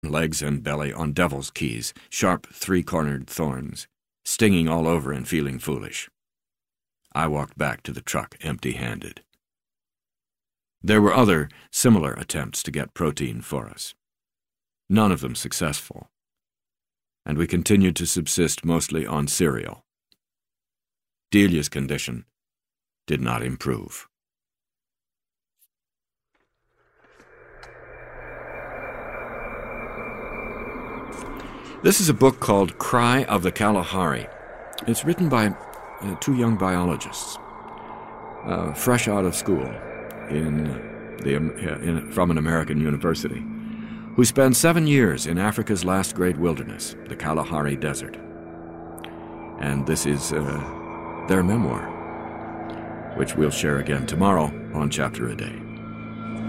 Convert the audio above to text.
legs and belly on devil's keys, sharp three-cornered thorns, stinging all over and feeling foolish. I walked back to the truck empty-handed. There were other, similar attempts to get protein for us. None of them successful, and we continued to subsist mostly on cereal. Delia's condition did not improve. This is a book called Cry of the Kalahari. It's written by two young biologists, fresh out of school from an American university, who spent 7 years in Africa's last great wilderness, the Kalahari Desert. And this is their memoir, which we'll share again tomorrow on Chapter a Day.